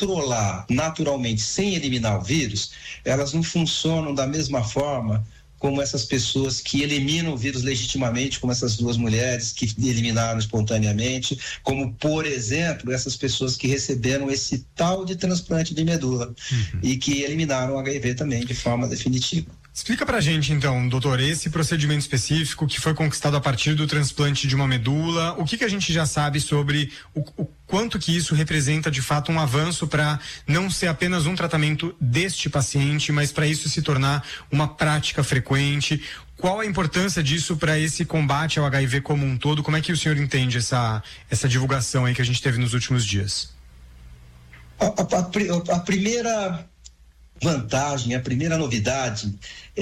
controlar naturalmente sem eliminar o vírus, elas não funcionam da mesma forma como essas pessoas que eliminam o vírus legitimamente, como essas duas mulheres que eliminaram espontaneamente, como, por exemplo, essas pessoas que receberam esse tal de transplante de medula e que eliminaram o HIV também de forma definitiva. Explica pra gente então, doutor, esse procedimento específico que foi conquistado a partir do transplante de uma medula, o que a gente já sabe sobre o quanto que isso representa de fato um avanço para não ser apenas um tratamento deste paciente, mas para isso se tornar uma prática frequente? Qual a importância disso para esse combate ao HIV como um todo? Como é que o senhor entende essa divulgação aí que a gente teve nos últimos dias? A primeira vantagem, a primeira novidade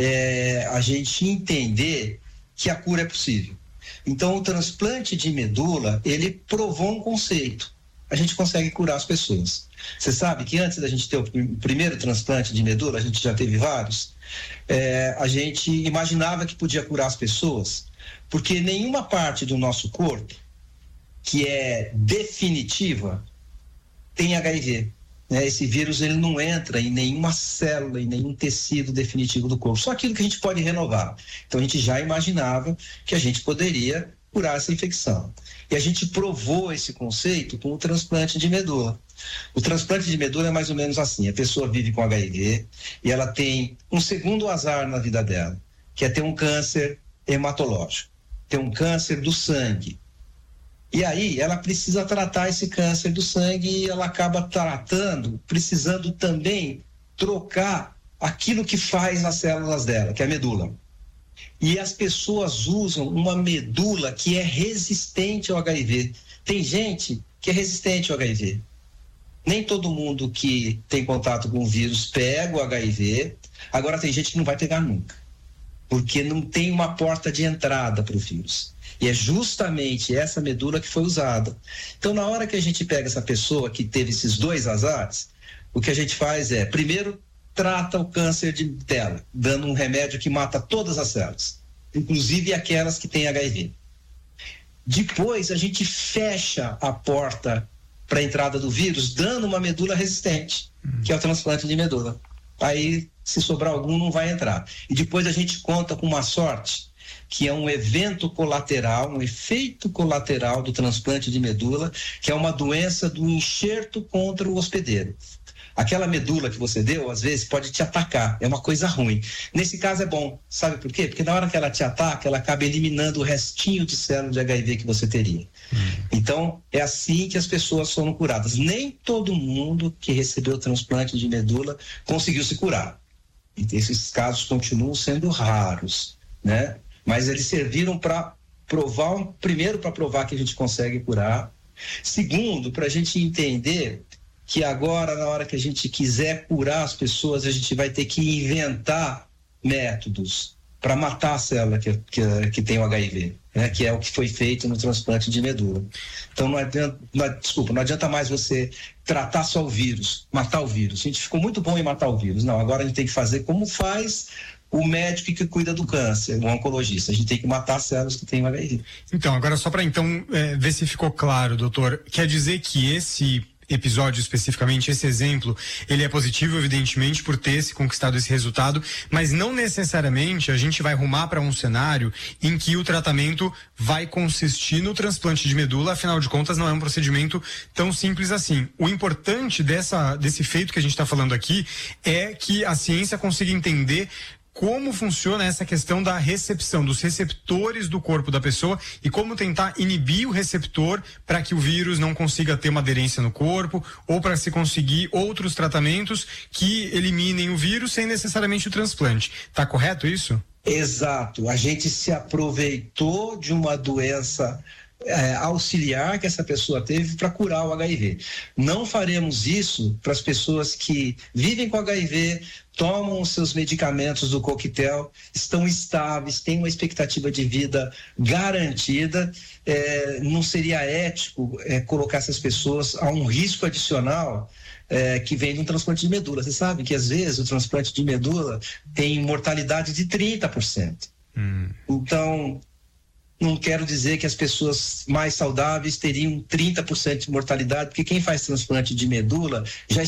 é a gente entender que a cura é possível. Então, o transplante de medula, ele provou um conceito. A gente consegue curar as pessoas. Você sabe que antes da gente ter o primeiro transplante de medula, a gente já teve vários, a gente imaginava que podia curar as pessoas, porque nenhuma parte do nosso corpo que é definitiva tem HIV. Esse vírus ele não entra em nenhuma célula, em nenhum tecido definitivo do corpo, só aquilo que a gente pode renovar. Então a gente já imaginava que a gente poderia curar essa infecção. E a gente provou esse conceito com o transplante de medula. O transplante de medula é mais ou menos assim: a pessoa vive com HIV e ela tem um segundo azar na vida dela, que é ter um câncer hematológico, ter um câncer do sangue. E aí ela precisa tratar esse câncer do sangue e ela acaba precisando também trocar aquilo que faz nas células dela, que é a medula. E as pessoas usam uma medula que é resistente ao HIV. Tem gente que é resistente ao HIV. Nem todo mundo que tem contato com o vírus pega o HIV. Agora tem gente que não vai pegar nunca, porque não tem uma porta de entrada para o vírus. E é justamente essa medula que foi usada. Então, na hora que a gente pega essa pessoa que teve esses dois azares, o que a gente faz é, primeiro, trata o câncer dela, dando um remédio que mata todas as células, inclusive aquelas que têm HIV. Depois, a gente fecha a porta para a entrada do vírus, dando uma medula resistente, que é o transplante de medula. Aí, se sobrar algum, não vai entrar. E depois a gente conta com uma sorte, que é um evento colateral, um efeito colateral do transplante de medula, que é uma doença do enxerto contra o hospedeiro. Aquela medula que você deu, às vezes, pode te atacar, é uma coisa ruim. Nesse caso é bom, sabe por quê? Porque na hora que ela te ataca, ela acaba eliminando o restinho de célula de HIV que você teria. Então, é assim que as pessoas foram curadas. Nem todo mundo que recebeu o transplante de medula conseguiu se curar. E esses casos continuam sendo raros, né? Mas eles serviram para provar, primeiro para provar que a gente consegue curar, segundo, para a gente entender que agora, na hora que a gente quiser curar as pessoas, a gente vai ter que inventar métodos para matar a célula que tem o HIV, né? Que é o que foi feito no transplante de medula. Então não adianta mais você tratar só o vírus, matar o vírus. A gente ficou muito bom em matar o vírus. Não, agora a gente tem que fazer como faz o médico que cuida do câncer, o oncologista. A gente tem que matar as células que tem o HIV. Então, agora só para ver se ficou claro, doutor, quer dizer que esse episódio especificamente, esse exemplo, ele é positivo, evidentemente, por ter conquistado esse resultado, mas não necessariamente a gente vai rumar para um cenário em que o tratamento vai consistir no transplante de medula, afinal de contas não é um procedimento tão simples assim. O importante desse feito que a gente está falando aqui é que a ciência consiga entender como funciona essa questão da recepção, dos receptores do corpo da pessoa e como tentar inibir o receptor para que o vírus não consiga ter uma aderência no corpo ou para se conseguir outros tratamentos que eliminem o vírus sem necessariamente o transplante. Tá correto isso? Exato. A gente se aproveitou de uma doença auxiliar que essa pessoa teve para curar o HIV. Não faremos isso para as pessoas que vivem com HIV, tomam os seus medicamentos do coquetel, estão estáveis, têm uma expectativa de vida garantida. Não seria ético colocar essas pessoas a um risco adicional que vem de um transplante de medula. Você sabe que às vezes o transplante de medula tem mortalidade de 30%. Então, não quero dizer que as pessoas mais saudáveis teriam 30% de mortalidade, porque quem faz transplante de medula já